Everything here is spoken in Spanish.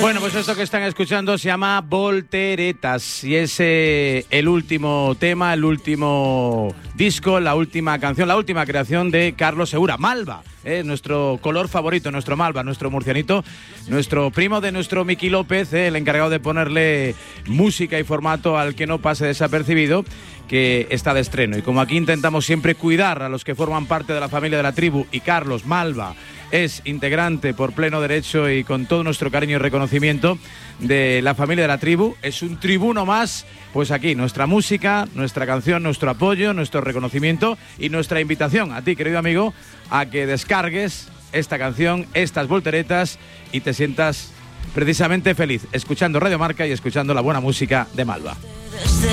Bueno, pues esto que están escuchando se llama Volteretas y es el último tema, el último disco, la última canción, la última creación de Carlos Segura, Malva, nuestro color favorito, nuestro Malva, nuestro murcianito, nuestro primo de nuestro Miki López, el encargado de ponerle música y formato al que no pase desapercibido, que está de estreno. Y como aquí intentamos siempre cuidar a los que forman parte de la familia de la tribu, y Carlos Malva es integrante por pleno derecho y con todo nuestro cariño y reconocimiento de la familia de la tribu, es un tribuno más, pues aquí nuestra música, nuestra canción, nuestro apoyo, nuestro reconocimiento y nuestra invitación a ti, querido amigo, a que descargues esta canción, estas volteretas y te sientas precisamente feliz escuchando Radio Marca y escuchando la buena música de Malva.